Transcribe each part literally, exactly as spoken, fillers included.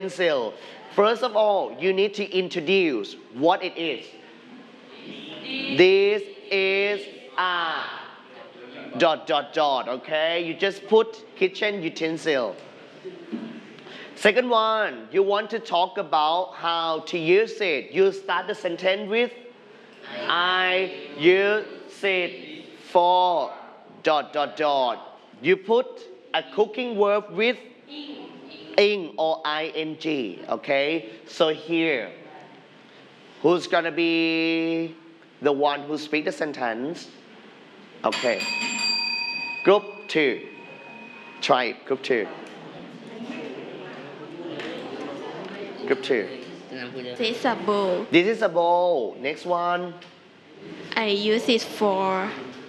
utensil. First of all, you need to introduce what it is. This is a dot dot dot, okay? You just put kitchen utensil. Second one, you want to talk about how to use it. You start the sentence with I use it for dot dot dot. You put a cooking verb with ing or ing, okay? So here, who's gonna be the one who speak the sentence? Okay. Group two. Try it, group two. Group two. This is a bowl. This is a bowl. Next one. I use it for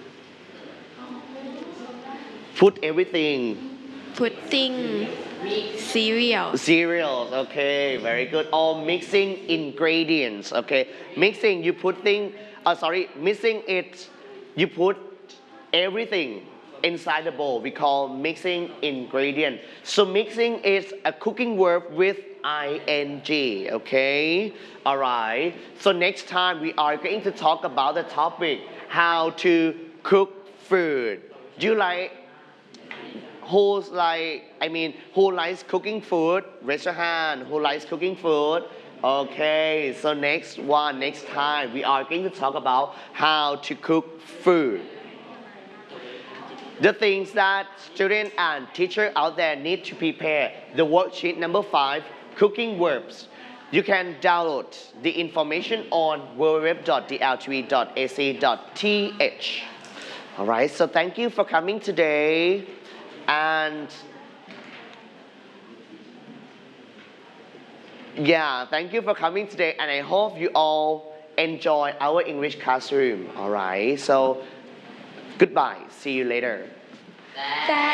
Put everything. putting cereal. Cereals, okay, very good. Or mixing ingredients, okay. Mixing, you put thing, uh, sorry, mixing it, you put everything inside the bowl. We call mixing ingredient. So mixing is a cooking verb with ing, okay? All right. So next time we are going to talk about the topic, how to cook food. Do you like who's like, I mean, who likes cooking food? Raise your hand. Who likes cooking food? Okay, so next one, next time, we are going to talk about how to cook food. The things that students and teachers out there need to prepare. The worksheet number five, cooking verbs. You can download the information on w w w dot d l t v dot a c dot t h. All right, so thank you for coming today. And yeah, thank you for coming today. And I hope you all enjoy our English classroom. All right, so goodbye. See you later. Bye.